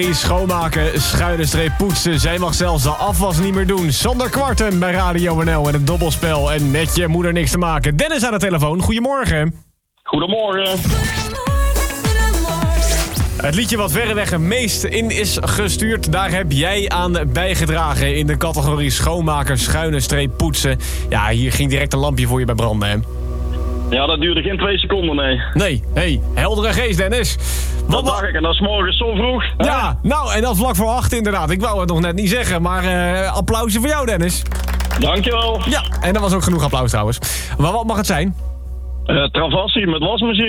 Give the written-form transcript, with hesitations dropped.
Schoonmaken, schuine streep poetsen. Zij mag zelfs de afwas niet meer doen. Sander Kwarten bij Radio NL en het dobbelspel. En met je moeder niks te maken. Dennis aan de telefoon. Goedemorgen. Goedemorgen. Het liedje wat verreweg het meest in is gestuurd, daar heb jij aan bijgedragen in de categorie schoonmaken, schuine streep poetsen. Ja, hier ging direct een lampje voor je bij branden, hè? Ja, dat duurde geen 2 seconden, nee. Nee, heldere geest, Dennis. Dat dacht ik, en dat is morgens zo vroeg. Ja, nou, en dat vlak voor 8 inderdaad. Ik wou het nog net niet zeggen, maar applausje voor jou, Dennis. Dankjewel. Ja, en dat was ook genoeg applaus trouwens. Maar wat mag het zijn? Travassie met wasmachine.